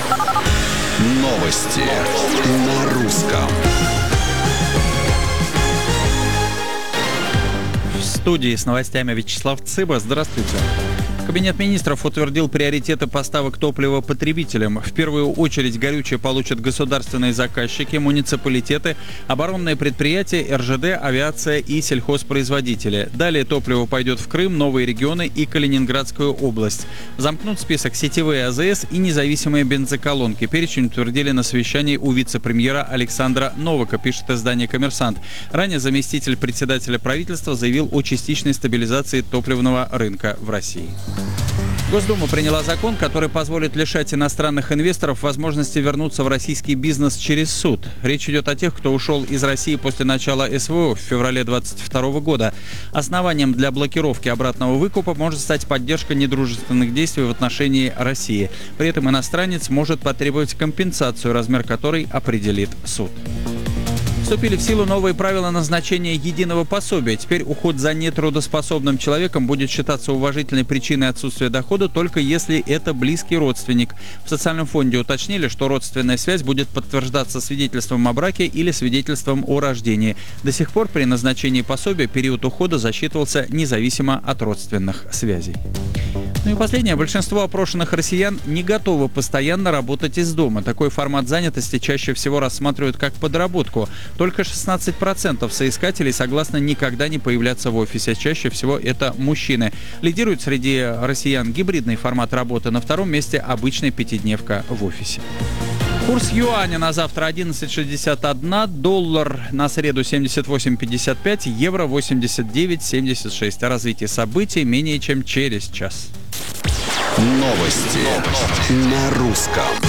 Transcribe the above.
Новости на русском. В студии с новостями Вячеслав Цыба. Здравствуйте. Кабинет министров утвердил приоритеты поставок топлива потребителям. В первую очередь горючее получат государственные заказчики, муниципалитеты, оборонные предприятия, РЖД, авиация и сельхозпроизводители. Далее топливо пойдет в Крым, новые регионы и Калининградскую область. Замкнут список сетевые АЗС и независимые бензоколонки. Перечень утвердили на совещании у вице-премьера Александра Новака, пишет издание «Коммерсант». Ранее заместитель председателя правительства заявил о частичной стабилизации топливного рынка в России. Госдума приняла закон, который позволит лишать иностранных инвесторов возможности вернуться в российский бизнес через суд. Речь идет о тех, кто ушел из России после начала СВО в феврале 2022 года. Основанием для блокировки обратного выкупа может стать поддержка недружественных действий в отношении России. При этом иностранец может потребовать компенсацию, размер которой определит суд. Вступили в силу новые правила назначения единого пособия. Теперь уход за нетрудоспособным человеком будет считаться уважительной причиной отсутствия дохода, только если это близкий родственник. В социальном фонде уточнили, что родственная связь будет подтверждаться свидетельством о браке или свидетельством о рождении. До сих пор при назначении пособия период ухода засчитывался независимо от родственных связей. Ну и последнее. Большинство опрошенных россиян не готовы постоянно работать из дома. Такой формат занятости чаще всего рассматривают как подработку. Только 16% соискателей согласны никогда не появляться в офисе. Чаще всего это мужчины. Лидирует среди россиян гибридный формат работы. На втором месте обычная пятидневка в офисе. Курс юаня на завтра 11,61, доллар на среду 78,55, евро 89,76. О развитии событий менее чем через час. Новости на русском.